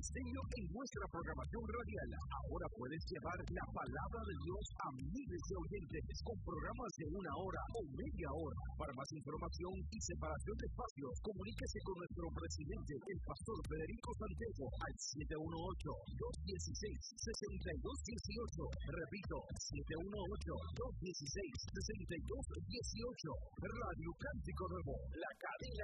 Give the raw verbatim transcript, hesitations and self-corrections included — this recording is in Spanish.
diseño en nuestra programación radial. Ahora puedes llevar la palabra de Dios a miles de oyentes con programas de una hora o media hora. Para más información y separación de espacios, comuníquese con nuestro presidente, el pastor Federico Santiago, al siete uno ocho, dos uno seis, seis dos uno ocho. Repito, siete uno ocho, dos uno seis, seis dos uno ocho. Radio Cántico Nuevo, la cadena